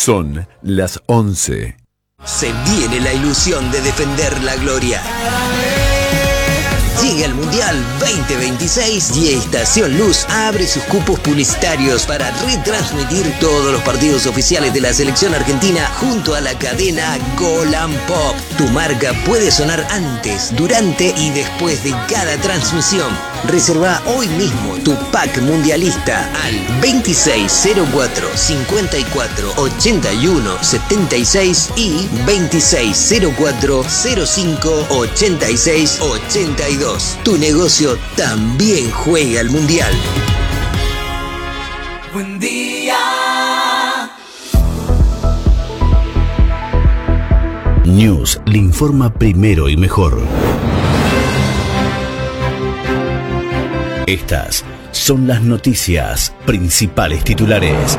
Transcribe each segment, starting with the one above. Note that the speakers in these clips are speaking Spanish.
Son las 11. Se viene la ilusión de defender la gloria. Llega el Mundial 2026 y Estación Luz abre sus cupos publicitarios para retransmitir todos los partidos oficiales de la selección argentina junto a la cadena Golan Pop. Tu marca puede sonar antes, durante y después de cada transmisión. Reserva hoy mismo tu pack mundialista al 2604 54 81 76 y 2604 05 86 82. Tu negocio también juega al Mundial. Buen día. News le informa primero y mejor. Estas son las noticias principales titulares.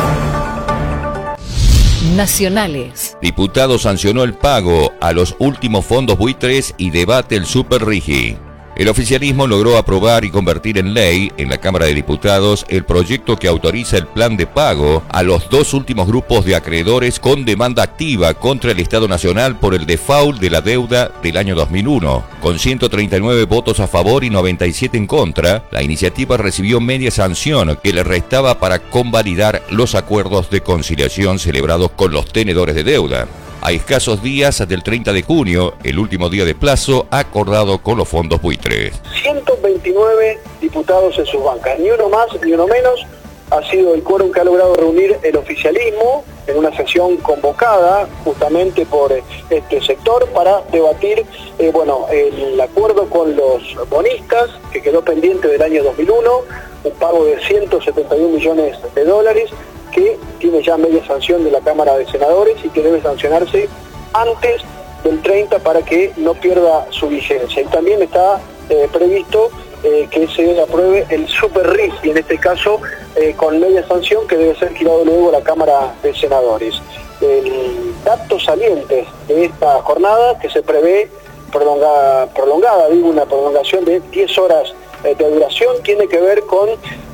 Nacionales. Diputado sancionó el pago a los últimos fondos buitres y debate el Super Rigi. El oficialismo logró aprobar y convertir en ley en la Cámara de Diputados el proyecto que autoriza el plan de pago a los dos últimos grupos de acreedores con demanda activa contra el Estado Nacional por el default de la deuda del año 2001. Con 139 votos a favor y 97 en contra, la iniciativa recibió media sanción que le restaba para convalidar los acuerdos de conciliación celebrados con los tenedores de deuda. A escasos días del 30 de junio, el último día de plazo acordado con los fondos buitres. 129 diputados en sus bancas, ni uno más ni uno menos. Ha sido el quórum que ha logrado reunir el oficialismo en una sesión convocada justamente por este sector para debatir el acuerdo con los bonistas que quedó pendiente del año 2001, un pago de 171 millones de dólares que tiene ya media sanción de la Cámara de Senadores y que debe sancionarse antes del 30 para que no pierda su vigencia. Y también está previsto que se apruebe el Super RIF, y en este caso con media sanción que debe ser girado luego a la Cámara de Senadores. El dato saliente de esta jornada, que se prevé prolongada, una prolongación de 10 horas de duración, tiene que ver con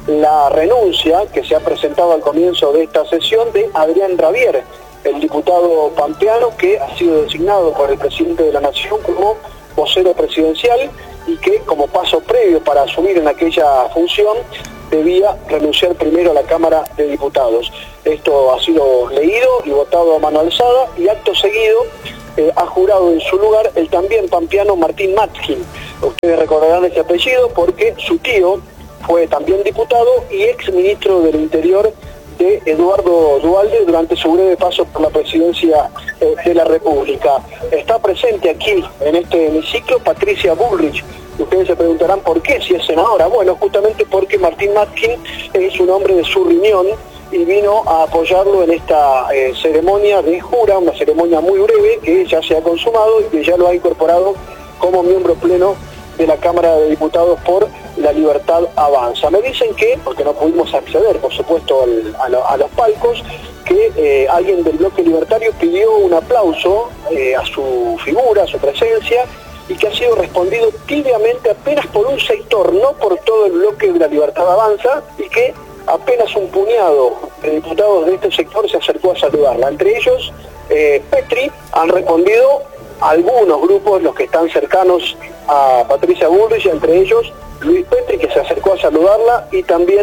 la renuncia que se ha presentado al comienzo de esta sesión de Adrián Rabier, el diputado pampeano que ha sido designado por el presidente de la Nación como vocero presidencial y que como paso previo para asumir en aquella función debía renunciar primero a la Cámara de Diputados. Esto ha sido leído y votado a mano alzada y acto seguido ha jurado en su lugar el también pampeano Martín Matzkin. Ustedes recordarán ese apellido porque su tío fue también diputado y ex ministro del Interior de Eduardo Duhalde durante su breve paso por la presidencia de la República. Está presente aquí en este hemiciclo Patricia Bullrich. Ustedes se preguntarán por qué, si es senadora. Bueno, justamente porque Martín Matzkin es un hombre de su riñón y vino a apoyarlo en esta ceremonia de jura, una ceremonia muy breve que ya se ha consumado y que ya lo ha incorporado como miembro pleno de la Cámara de Diputados por La Libertad Avanza. Me dicen que, porque no pudimos acceder, por supuesto, a los palcos, que alguien del bloque libertario pidió un aplauso a su figura, a su presencia, y que ha sido respondido tibiamente apenas por un sector, no por todo el bloque de La Libertad Avanza, y que apenas un puñado de diputados de este sector se acercó a saludarla. Entre ellos, Petri, han respondido algunos grupos, los que están cercanos a Patricia Bullrich, entre ellos Luis Petri, que se acercó a saludarla, y también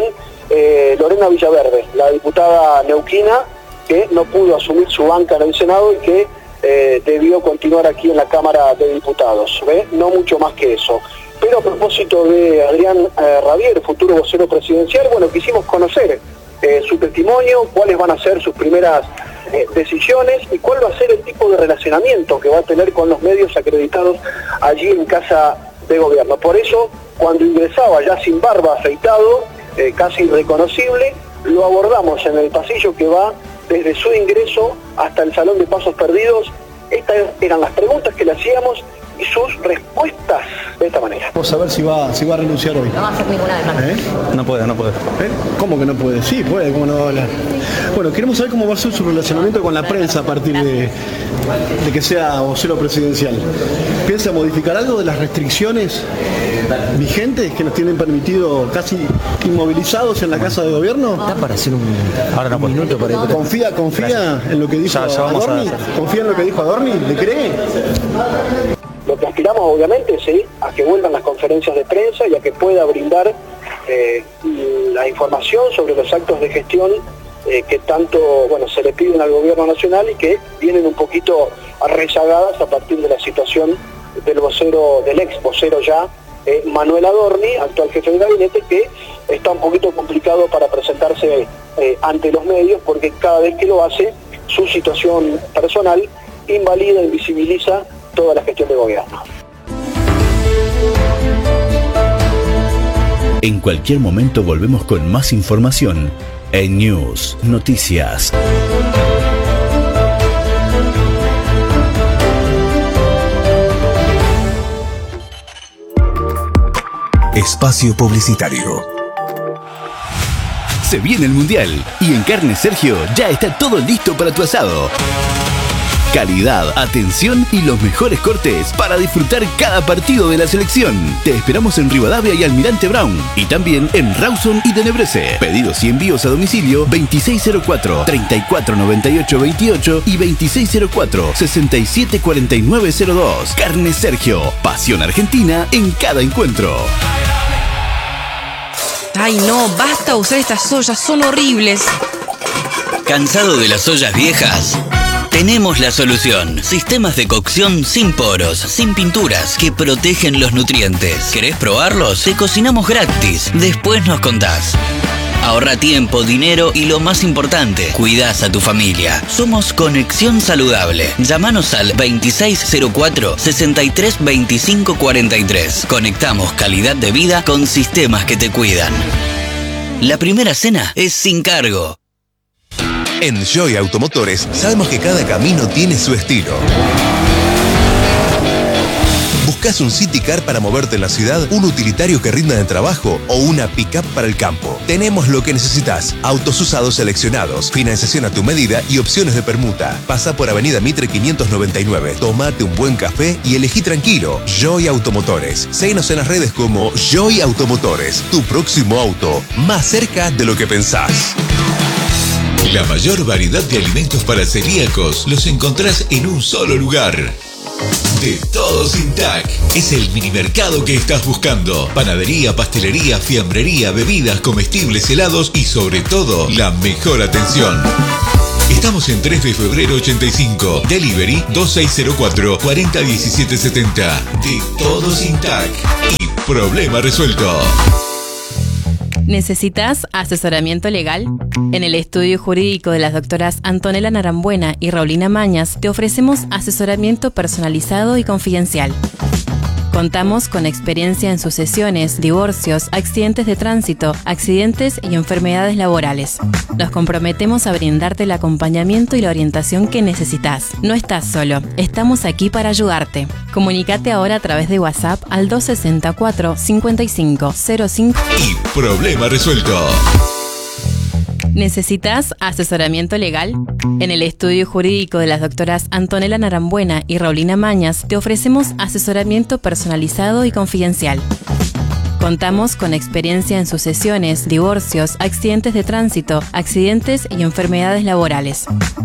Lorena Villaverde, la diputada neuquina, que no pudo asumir su banca en el Senado y que debió continuar aquí en la Cámara de Diputados. No mucho más que eso. Pero a propósito de Adrián Rabier, futuro vocero presidencial, quisimos conocer su testimonio, cuáles van a ser sus primeras decisiones y cuál va a ser el tipo de relacionamiento que va a tener con los medios acreditados allí en Casa de Gobierno. Por eso, cuando ingresaba ya sin barba, afeitado, casi irreconocible, lo abordamos en el pasillo que va desde su ingreso hasta el Salón de Pasos Perdidos. Estas eran las preguntas que le hacíamos y sus respuestas de esta manera. Vamos a ver si va a renunciar hoy. No va a hacer ninguna demanda. No puede. ¿Cómo que no puede? Sí, puede, ¿cómo no va a hablar? Bueno, queremos saber cómo va a ser su relacionamiento con la prensa a partir de que sea vocero presidencial. ¿Piensa modificar algo de las restricciones vigentes que nos tienen permitido casi inmovilizados en la Casa de Gobierno? Para hacer un minuto para ir. ¿Confía en lo que dijo Adorni? ¿Confía en lo que dijo Adorni? ¿Le cree? Lo que aspiramos, obviamente, sí, a que vuelvan las conferencias de prensa y a que pueda brindar la información sobre los actos de gestión que tanto se le piden al gobierno nacional y que vienen un poquito rezagadas a partir de la situación del ex vocero ya, Manuel Adorni, actual jefe de gabinete, que está un poquito complicado para presentarse ante los medios, porque cada vez que lo hace, su situación personal invalida, invisibiliza toda la gestión de gobierno. En cualquier momento volvemos con más información en News Noticias. Espacio publicitario. Se viene el Mundial y en Carne Sergio ya está todo listo para tu asado. Calidad, atención y los mejores cortes para disfrutar cada partido de la selección. Te esperamos en Rivadavia y Almirante Brown y también en Rawson y Tenebrese. Pedidos y envíos a domicilio 2604-349828 y 2604-674902. Carne Sergio, pasión argentina en cada encuentro. Ay no, basta usar estas ollas, son horribles. ¿Cansado de las ollas viejas? Tenemos la solución. Sistemas de cocción sin poros, sin pinturas, que protegen los nutrientes. ¿Querés probarlos? Te cocinamos gratis. Después nos contás. Ahorra tiempo, dinero y lo más importante, cuidás a tu familia. Somos Conexión Saludable. Llámanos al 2604-632543. Conectamos calidad de vida con sistemas que te cuidan. La primera cena es sin cargo. En Joy Automotores sabemos que cada camino tiene su estilo. ¿Buscas un City Car para moverte en la ciudad, un utilitario que rinda en el trabajo o una pick-up para el campo? Tenemos lo que necesitas. Autos usados seleccionados, financiación a tu medida y opciones de permuta. Pasa por Avenida Mitre 599, tomate un buen café y elegí tranquilo. Joy Automotores. Síguenos en las redes como Joy Automotores. Tu próximo auto, más cerca de lo que pensás. La mayor variedad de alimentos para celíacos los encontrás en un solo lugar. De Todo Sin Tac. Es el minimercado que estás buscando. Panadería, pastelería, fiambrería, bebidas, comestibles, helados y sobre todo, la mejor atención. Estamos en 3 de febrero 85. Delivery 2604-401770. De Todo Sin Tac. Y problema resuelto. ¿Necesitas asesoramiento legal? En el estudio jurídico de las doctoras Antonella Narambuena y Raulina Mañas te ofrecemos asesoramiento personalizado y confidencial. Contamos con experiencia en sucesiones, divorcios, accidentes de tránsito, accidentes y enfermedades laborales. Nos comprometemos a brindarte el acompañamiento y la orientación que necesitas. No estás solo, estamos aquí para ayudarte. Comunícate ahora a través de WhatsApp al 264-5505. Y problema resuelto. ¿Necesitas asesoramiento legal? En el estudio jurídico de las doctoras Antonella Narambuena y Raulina Mañas te ofrecemos asesoramiento personalizado y confidencial. Contamos con experiencia en sucesiones, divorcios, accidentes de tránsito, accidentes y enfermedades laborales.